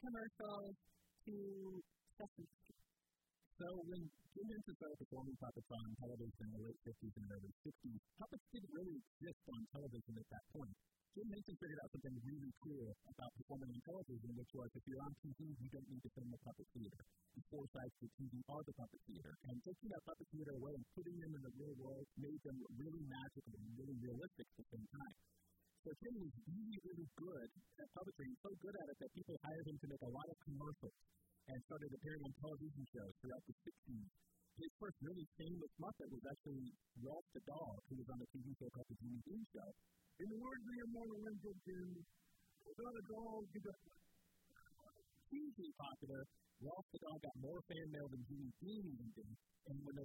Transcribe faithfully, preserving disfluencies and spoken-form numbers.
commercials to Sesame Street. So when Jim Henson started performing puppets on television in the late fifties and early sixties, puppets didn't really exist on television at that point. Jim Henson figured out something really cool about performing on television, which was if you're on T V, you don't need to film the puppet theater. The four sides of the T V are the puppet theater. And taking that puppet theater away and putting them in the real world made them really magical and really realistic at the same time. So Jim was really, really good at puppetry, so good at it that people hired him to make a lot of commercials and started appearing on television shows throughout the sixties. His first really famous Muppet was actually Ralph the Dog, who was on a T V show called The Jimmy Dean Show. In the words of the immortal Lincoln, without a dog, you got hugely popular. Ralph the Dog got more fan mail than Jimmy Dean even did. And when they